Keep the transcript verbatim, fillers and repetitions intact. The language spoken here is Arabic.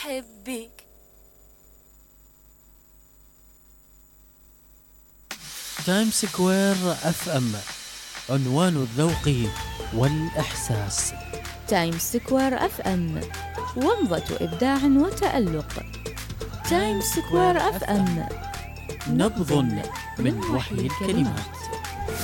بحبك. تايم سكوير اف ام، عنوان الذوق والإحساس. تايم سكوير اف ام، ومضة إبداع وتألق. تايم سكوير اف ام، نبض من وحي الكلمات.